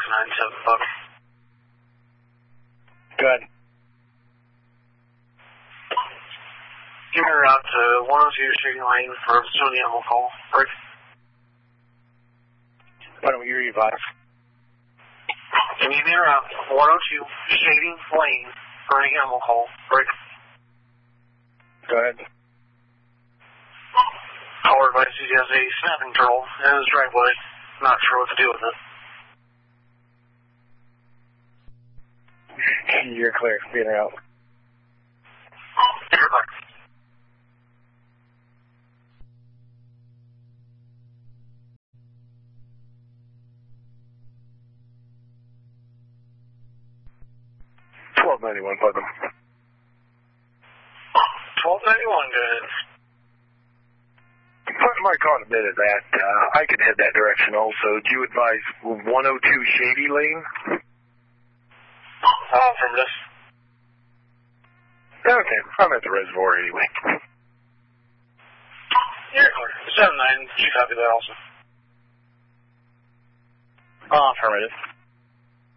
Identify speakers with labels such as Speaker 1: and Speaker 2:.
Speaker 1: 97 Buck.
Speaker 2: Go ahead.
Speaker 1: Give me a route to 102 Shady Lane for Sony Animal Call. Break.
Speaker 2: Why don't we hear you, Vice?
Speaker 1: Give me a route to 102 Shady Lane for any animal call. Break.
Speaker 2: Go ahead.
Speaker 1: Caller advises he has a snapping turtle in his driveway. Not sure what to do with it.
Speaker 2: You're clear. Being out.
Speaker 1: You're clear.
Speaker 2: $12.91, Putnam.
Speaker 1: 1291, good.
Speaker 2: My call admitted that. I could head that direction also. Do you advise 102 Shady Lane?
Speaker 1: Affirmative.
Speaker 2: Okay, I'm at the reservoir anyway.
Speaker 1: You're clear. 79, you copy that also.
Speaker 2: Affirmative.